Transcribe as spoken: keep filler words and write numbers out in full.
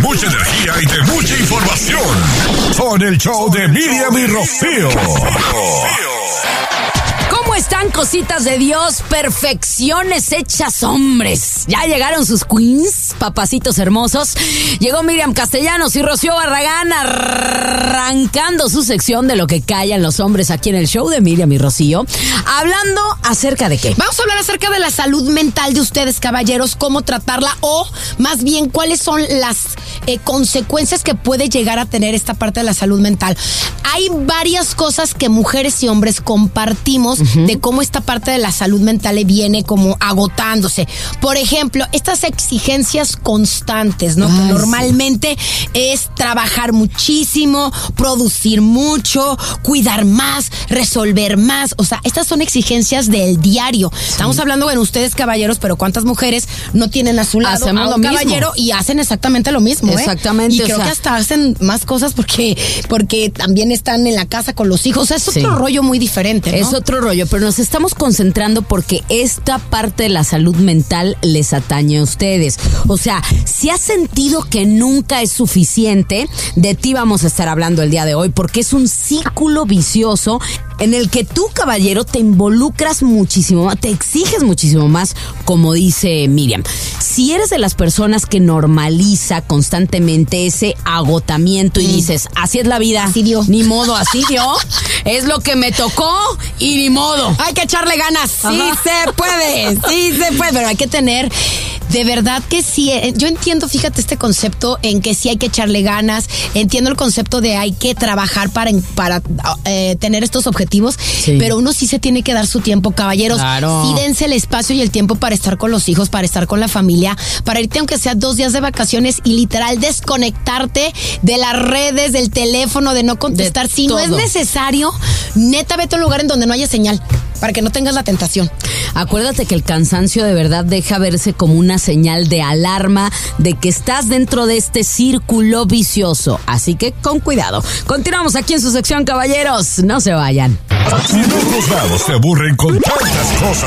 mucha energía y de mucha información. Con el show de Miriam y Rocío. ¿Cómo están, cositas de Dios? Perfecciones hechas hombres. Ya llegaron sus queens, papacitos hermosos. Llegó Miriam Castellanos y Rocío Barragán arrancando su sección de lo que callan los hombres aquí en el show de Miriam y Rocío. Hablando acerca de qué. Vamos a hablar acerca de la salud mental de ustedes, caballeros, cómo tratarla o más bien cuáles son las eh, consecuencias que puede llegar a tener esta parte de la salud mental. Hay varias cosas que mujeres y hombres compartimos uh-huh. de cómo esta parte de la salud mental viene como agotándose. Por ejemplo, estas exigencias constantes, ¿no? Ay, que normalmente sí. es trabajar muchísimo, producir mucho, cuidar más, resolver más. O sea, estas son exigencias del diario. Sí. Estamos hablando, bueno, ustedes caballeros, pero ¿cuántas mujeres no tienen a su lado Hacemos a un lo caballero mismo. Y hacen exactamente lo mismo? Exactamente. ¿eh? Y creo o sea, que hasta hacen más cosas porque, porque también están en la casa con los hijos. O sea, es otro sí. rollo muy diferente, ¿no? Es otro rollo, pero nos estamos concentrando porque esta parte de la salud mental les atañe a ustedes. O sea, si has sentido que nunca es suficiente, de ti vamos a estar hablando el día de hoy, porque es un círculo vicioso en el que tú, caballero, te involucras muchísimo más, te exiges muchísimo más, como dice Miriam. Si eres de las personas que normaliza constantemente ese agotamiento y mm. dices, así es la vida, así dio. Ni modo, así dio, es lo que me tocó y ni modo. Hay que echarle ganas. Ajá. Sí se puede, sí se puede, pero hay que tener... De verdad que sí, yo entiendo, fíjate, este concepto en que sí hay que echarle ganas, entiendo el concepto de hay que trabajar para, para eh, tener estos objetivos, sí. pero uno sí se tiene que dar su tiempo, caballeros. Claro. Sí, dense el espacio y el tiempo para estar con los hijos, para estar con la familia, para irte aunque sea dos días de vacaciones y literal desconectarte de las redes, del teléfono, de no contestar. De si todo. No es necesario, neta, vete a un lugar en donde no haya señal, para que no tengas la tentación. Acuérdate que el cansancio de verdad deja verse como una señal de alarma de que estás dentro de este círculo vicioso. Así que con cuidado. Continuamos aquí en su sección, caballeros. No se vayan. Si en otros lados te aburren con tantas cosas